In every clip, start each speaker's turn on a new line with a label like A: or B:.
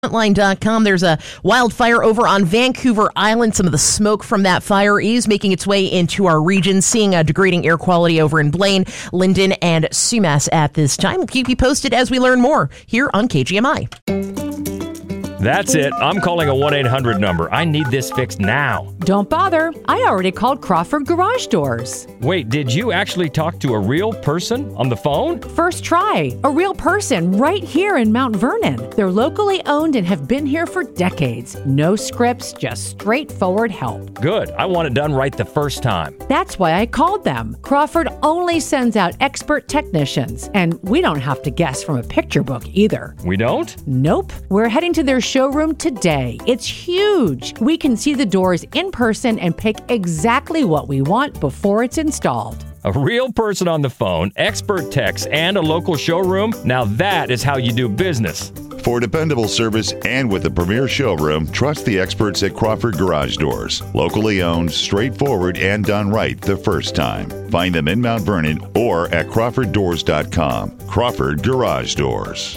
A: Frontline.com. There's a wildfire over on Vancouver Island. Some of the smoke from that fire is making its way into our region, seeing a degrading air quality over in Blaine, Linden, and Sumas at this time. We'll keep you posted as we learn more here on KGMI.
B: That's it. I'm calling a 1-800 number. I need this fixed now.
C: Don't bother. I already called Crawford Garage Doors.
B: Wait, did you actually talk to a real person on the phone?
C: First try. A real person right here in Mount Vernon. They're locally owned and have been here for decades. No scripts, just straightforward help.
B: Good. I want it done right the first time.
C: That's why I called them. Crawford only sends out expert technicians, and we don't have to guess from a picture book either.
B: We don't?
C: Nope. We're heading to their showroom today. It's huge. We can see the doors in person and pick exactly what we want before it's installed.
B: A real person on the phone, expert techs, and a local showroom? Now that is how you do business.
D: For dependable service and with a premier showroom, trust the experts at Crawford Garage Doors. Locally owned, straightforward, and done right the first time. Find them in Mount Vernon or at crawforddoors.com. Crawford Garage Doors.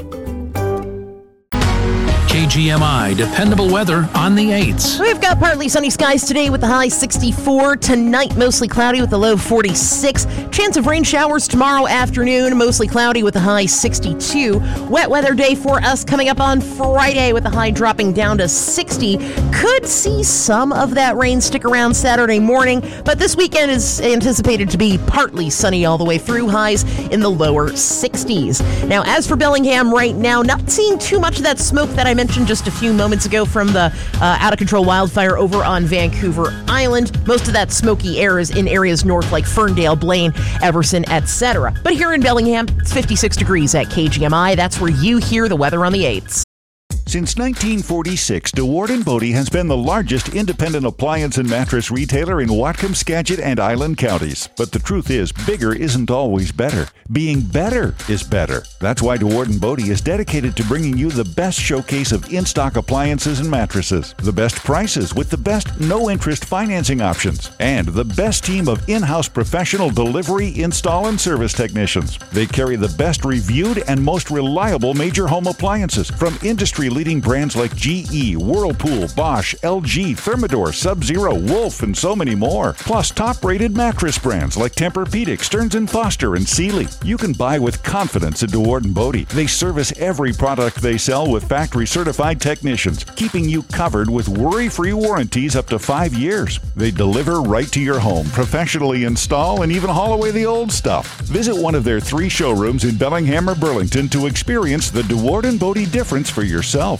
E: KGMI dependable weather on the 8s.
A: We've got partly sunny skies today with the high 64. Tonight, mostly cloudy with the low 46. Chance of rain showers tomorrow afternoon, mostly cloudy with the high 62. Wet weather day for us coming up on Friday with the high dropping down to 60. Could see some of that rain stick around Saturday morning, but this weekend is anticipated to be partly sunny all the way through, highs in the lower 60s. Now, as for Bellingham right now, not seeing too much of that smoke that I mentioned just a few moments ago from the out-of-control wildfire over on Vancouver Island. Most of that smoky air is in areas north like Ferndale, Blaine, Everson, etc. But here in Bellingham, it's 56 degrees at KGMI. That's where you hear the weather on the 8s.
D: Since 1946, DeWard & Bodie has been the largest independent appliance and mattress retailer in Whatcom, Skagit, and Island counties. But the truth is, bigger isn't always better. Being better is better. That's why DeWard & Bodie is dedicated to bringing you the best showcase of in-stock appliances and mattresses, the best prices with the best no-interest financing options, and the best team of in-house professional delivery, install, and service technicians. They carry the best reviewed and most reliable major home appliances from industry-leading brands like GE, Whirlpool, Bosch, LG, Thermador, Sub-Zero, Wolf, and so many more. Plus top-rated mattress brands like Tempur-Pedic, Stearns & Foster, and Sealy. You can buy with confidence at DeWard & Bodie. They service every product they sell with factory-certified technicians, keeping you covered with worry-free warranties up to 5 years. They deliver right to your home, professionally install, and even haul away the old stuff. Visit one of their 3 showrooms in Bellingham or Burlington to experience the DeWard & Bodie difference for yourself.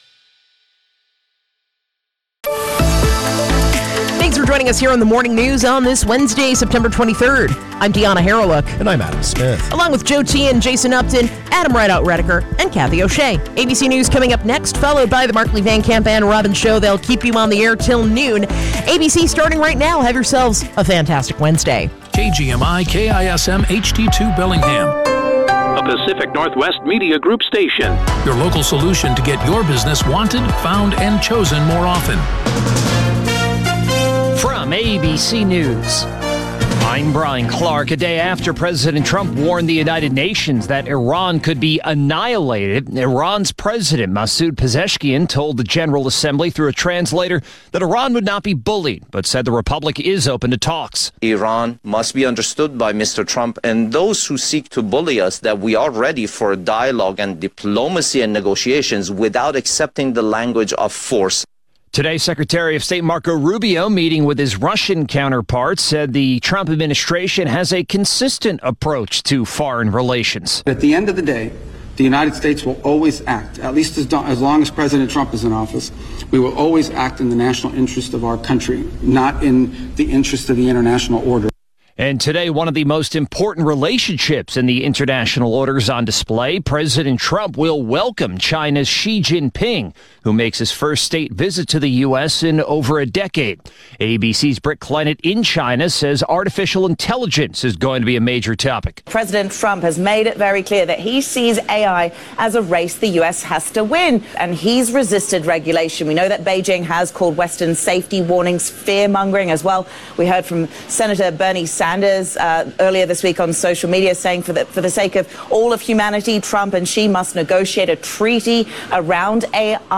A: Thanks for joining us here on the Morning News on this Wednesday, September 23rd. I'm Deanna Harrowlook.
F: And I'm Adam Smith.
A: Along with Joe T and Jason Upton, Adam Rideout-Redeker, and Kathy O'Shea. ABC News coming up next, followed by the Markley Van Camp and Robin Show. They'll keep you on the air till noon. ABC starting right now. Have yourselves a fantastic Wednesday.
E: KGMI KISM HD2 Bellingham.
G: A Pacific Northwest Media Group station.
E: Your local solution to get your business wanted, found, and chosen more often.
H: From ABC News, I'm Brian Clark. A day after President Trump warned the United Nations that Iran could be annihilated, Iran's President Masoud Pezeshkian told the General Assembly through a translator that Iran would not be bullied, but said the Republic is open to talks.
I: Iran must be understood by Mr. Trump and those who seek to bully us that we are ready for dialogue and diplomacy and negotiations without accepting the language of force.
H: Today, Secretary of State Marco Rubio, meeting with his Russian counterpart, said the Trump administration has a consistent approach to foreign relations.
J: At the end of the day, the United States will always act, at least as long as President Trump is in office, we will always act in the national interest of our country, not in the interest of the international order.
H: And today, one of the most important relationships in the international order is on display. President Trump will welcome China's Xi Jinping, who makes his first state visit to the U.S. in over a decade. ABC's Britt Clennett in China says artificial intelligence is going to be a major topic.
K: President Trump has made it very clear that he sees AI as a race the U.S. has to win, and he's resisted regulation. We know that Beijing has called Western safety warnings fear-mongering as well. We heard from Senator Bernie Sanders earlier this week on social media saying for the sake of all of humanity, Trump and Xi must negotiate a treaty around AI.